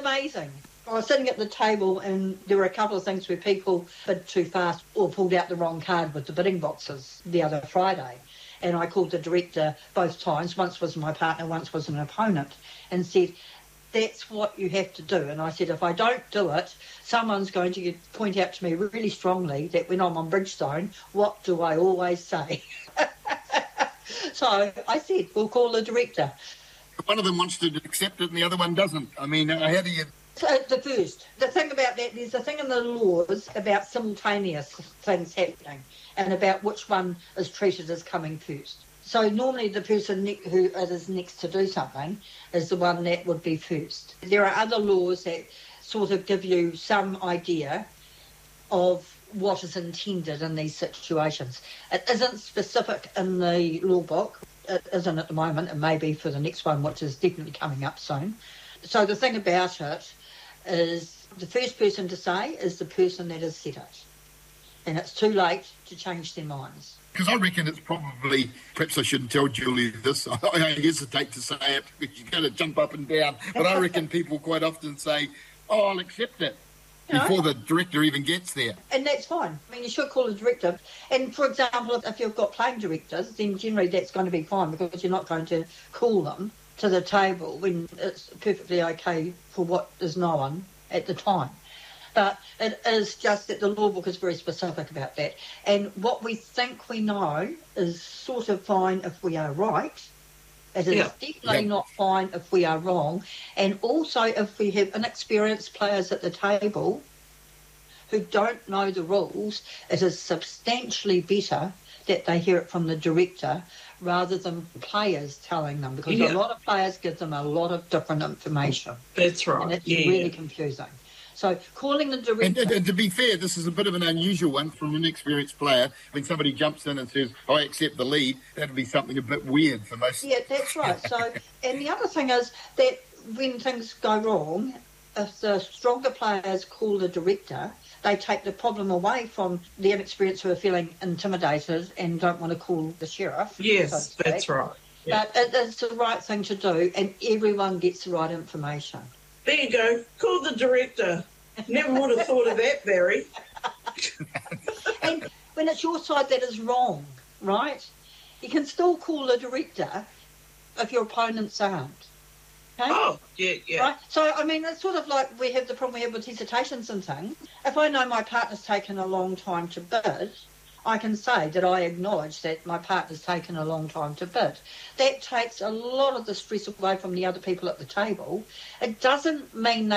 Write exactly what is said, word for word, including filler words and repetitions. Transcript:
amazing. I was sitting at the table and there were a couple of things where people bid too fast or pulled out the wrong card with the bidding boxes the other Friday. And I called the director both times. Once was my partner, once was an opponent, and said, that's what you have to do. And I said, if I don't do it, someone's going to get, point out to me really strongly that when I'm on Bridgestone, what do I always say? So I said, we'll call the director. One of them wants to accept it and the other one doesn't. I mean, how do you... So the first, the thing about that, there's a thing in the laws about simultaneous things happening and about which one is treated as coming first. So normally the person ne- who is next to do something is the one that would be first. There are other laws that sort of give you some idea of what is intended in these situations. It isn't specific in the law book. It isn't at the moment. It may be for the next one, which is definitely coming up soon. So the thing about it is the first person to say is the person that has said it. And it's too late to change their minds. Because I reckon it's probably, perhaps I shouldn't tell Julie this, I, I hesitate to say it because you're going to jump up and down, but I reckon people quite often say, oh, I'll accept it, you before know? the director even gets there. And that's fine. I mean, you should call a director. And, for example, if you've got playing directors, then generally that's going to be fine because you're not going to call them to the table when it's perfectly okay for what is known at the time. But it is just that the law book is very specific about that. And what we think we know is sort of fine if we are right. It is yeah. definitely yeah. not fine if we are wrong. And also if we have inexperienced players at the table who don't know the rules, it is substantially better that they hear it from the director rather than players telling them, because yeah. a lot of players give them a lot of different information. That's right. And it's yeah. really confusing. So calling the director... And, and to be fair, this is a bit of an unusual one from an inexperienced player. When somebody jumps in and says, I accept the lead, that would be something a bit weird for most... Yeah, that's right. So, and the other thing is that when things go wrong, if the stronger players call the director, they take the problem away from the inexperienced who are feeling intimidated and don't want to call the sheriff. Yes, so that's right. Yeah. But it, it's the right thing to do, and everyone gets the right information. There you go. Call the director. Never would have thought of that, Barry. And when it's your side that is wrong, right, you can still call the director if your opponents aren't. Okay? Oh, yeah, yeah. Right? So, I mean, it's sort of like we have the problem we have with hesitations and things. If I know my partner's taken a long time to bid, I can say that I acknowledge that my partner's taken a long time to bid. That takes a lot of the stress away from the other people at the table. It doesn't mean